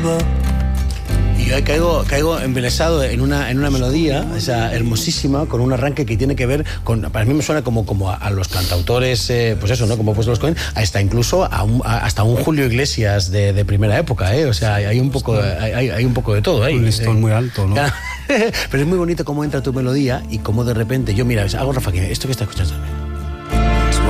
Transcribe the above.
Y yo caigo embelesado en una melodía, o sea, hermosísima, con un arranque que tiene que ver con, para mí me suena como a los cantautores, pues eso, ¿no? Como pues los Cohen, hasta incluso hasta un Julio Iglesias de primera época, ¿eh? O sea, hay un poco de todo ahí. Un listón muy alto, ¿no? Pero es muy bonito cómo entra tu melodía y cómo de repente, yo mira, hago Rafa, esto que está escuchando.